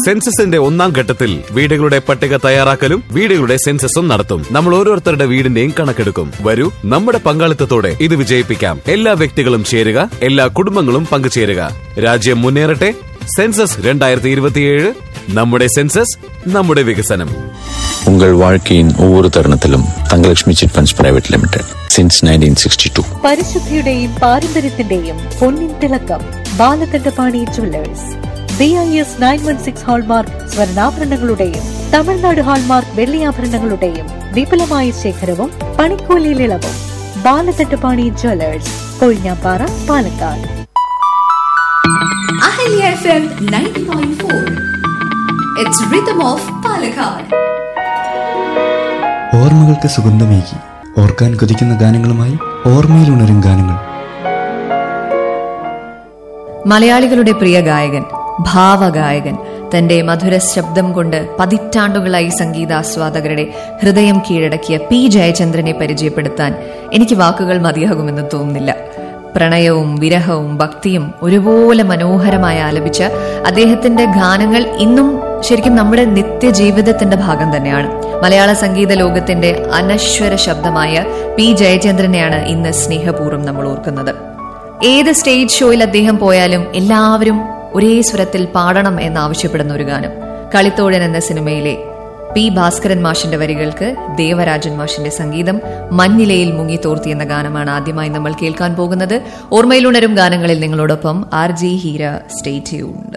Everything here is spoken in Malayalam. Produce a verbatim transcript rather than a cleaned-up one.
സെൻസസിന്റെ ഒന്നാം ഘട്ടത്തിൽ വീടുകളുടെ പട്ടിക തയ്യാറാക്കലും വീടുകളുടെ സെൻസസും നടത്തും. നമ്മൾ ഓരോരുത്തരുടെ വീടിന്റെയും കണക്കെടുക്കും. വരൂ, നമ്മുടെ പങ്കാളിത്തത്തോടെ ഇത് വിജയിപ്പിക്കാം. എല്ലാ വ്യക്തികളും ചേരുക, എല്ലാ കുടുംബങ്ങളും പങ്കുചേരുക. രാജ്യം മുന്നേറട്ടെ. സെൻസസ് രണ്ടായിരത്തി ഇരുപത്തിയേഴ്. നമ്മുടെ സെൻസസ്, നമ്മുടെ വികസനം. உங்கள் வாழ்க்கையின் ஒவ்வொரு தருணத்திலும் Thangalakshmi chit funds private limited since nineteen sixty to. പരിശുദ്ധിയുടെയും പാരമ്പര്യത്തിന്റെയും പൊന്നിൻ തിളക്കം Balakandapani jewellers. B I S nine one six hallmark സ്വർണ്ണാഭരണങ്ങളുടെയും Tamil Nadu hallmark വെള്ളിയാഭരണങ്ങളുടെയും വിപുലമായ ശേഖരവും പണിക്കൂലിയിൽ ഇളവും. Balakandapani jewellers, Kozhinjampara, Palakkad. Ahilya F M ninety point four. It's rhythm of Palakkad. ഓർമ്മകൾക്ക് സുഗന്ധമേകി ഓർക്കാൻ കൊതിക്കുന്ന ഗാനങ്ങളുമായി ഓർമ്മയിൽ ഉണരും ഗാനങ്ങൾ. മലയാളികളുടെ പ്രിയ ഗായകൻ, ഭാവഗായകൻ, തന്റെ മധുര ശബ്ദം കൊണ്ട് പതിറ്റാണ്ടുകളായി സംഗീതാസ്വാദകരുടെ ഹൃദയം കീഴടക്കിയ പി ജയചന്ദ്രനെ പരിചയപ്പെടുത്താൻ എനിക്ക് വാക്കുകൾ മതിയാകുമെന്ന് തോന്നുന്നില്ല. പ്രണയവും വിരഹവും ഭക്തിയും ഒരുപോലെ മനോഹരമായി ആലപിച്ച അദ്ദേഹത്തിന്റെ ഗാനങ്ങൾ ഇന്നും ശരിക്കും നമ്മുടെ നിത്യജീവിതത്തിന്റെ ഭാഗം തന്നെയാണ്. മലയാള സംഗീത ലോകത്തിന്റെ അനശ്വര ശബ്ദമായ പി ജയചന്ദ്രനെയാണ് ഇന്ന് സ്നേഹപൂർവ്വം നമ്മൾ ഓർക്കുന്നത്. ഏത് സ്റ്റേജ് ഷോയിൽ അദ്ദേഹം പോയാലും എല്ലാവരും ഒരേ സ്വരത്തിൽ പാടണം എന്നാവശ്യപ്പെടുന്ന ഒരു ഗാനം. കളിത്തോഴൻ എന്ന സിനിമയിലെ പി ഭാസ്കരൻ മാഷിന്റെ വരികൾക്ക് ദേവരാജൻ മാഷിന്റെ സംഗീതം, മഞ്ഞിലയിൽ മുങ്ങിത്തോർത്തി എന്ന ഗാനമാണ് ആദ്യമായി നമ്മൾ കേൾക്കാൻ പോകുന്നത്. ഓർമ്മയിലുണരും ഗാനങ്ങളിൽ നിങ്ങളോടൊപ്പം R G Heera. Stay tuned.